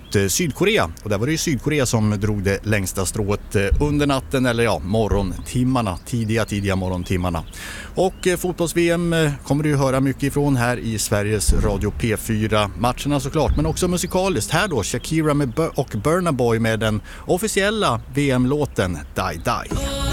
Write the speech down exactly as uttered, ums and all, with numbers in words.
mot Sydkorea. Och där var det ju Sydkorea som drog det längsta strået under natten, eller ja, morgontimmarna, tidiga, tidiga morgontimmarna. Och eh, fotbolls-V M kommer du ju höra mycket ifrån här i Sveriges Radio P fyra. Matcherna såklart, men också musikaliskt. Här då Shakira med B- och Burna Boy med den officiella V M-låten Die Die.